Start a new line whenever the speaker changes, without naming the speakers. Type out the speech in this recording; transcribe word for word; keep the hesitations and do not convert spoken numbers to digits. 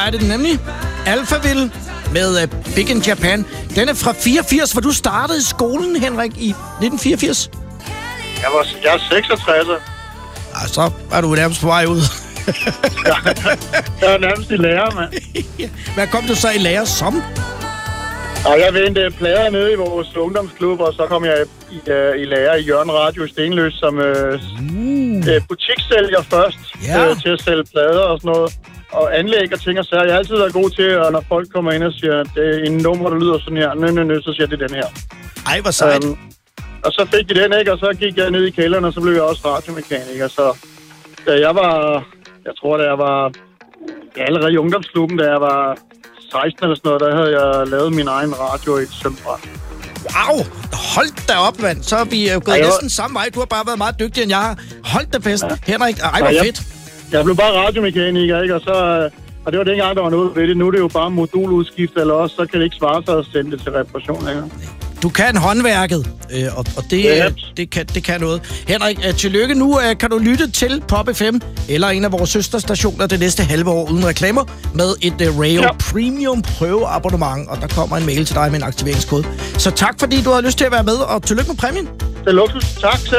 er det nemlig Alphaville med uh, Big in Japan. Den er fra fireogfirs, hvor du startede i skolen, Henrik, i nitten fireogfirs.
Jeg, var, jeg er seksogtres.
Ja, så er du nærmest på vej ud.
Jeg er nærmest i lærer, mand.
Hvad kom du så i lærer som?
Og jeg vendte plader nede i vores ungdomsklub, og så kom jeg i, uh, i lærer i Jørgen Radio i Stenløs som uh, uh, butikssælger først
Ja.
uh, til at sælge plader og sådan noget. Og anlæg og ting og sager. Jeg har altid været god til, og når folk kommer ind og siger, at det er en nummer, der lyder sådan her, nø, nø, nø, så siger det den her.
Ej, hvor sejt. Um,
og så fik de den, ikke? Og så gik jeg ned i kælderen, og så blev jeg også radiomekaniker. Så da jeg var, jeg tror, da jeg var ja, allerede i ungdomsklubben, da jeg var seksten eller sådan noget, der havde jeg lavet min egen radio i et sømbræt.
Wow, hold da op, mand. Så er vi jo gået
Ej,
næsten samme vej. Du har bare været meget dygtig, end jeg har. Hold da festen, ja. Henrik. Ej, hvor
Ej, jeg,
fedt.
Jeg blev bare radiomekaniker, ikke? Og så... Og det var dengang, der var noget ved det. Nu er det jo bare moduludskift, eller også, så kan det ikke svare sig at sende det til reparation længere.
Du kan håndværket, øh, og, og det,
ja.
øh, det, kan, det kan noget. Henrik, øh, tillykke. Nu øh, kan du lytte til Pop F M, eller en af vores søsterstationer det næste halve år uden reklamer, med et øh, Rayo ja. Premium prøveabonnement, og der kommer en mail til dig med en aktiveringskode. Så tak, fordi du har lyst til at være med, og tillykke med præmien.
Det er luksus. Tak.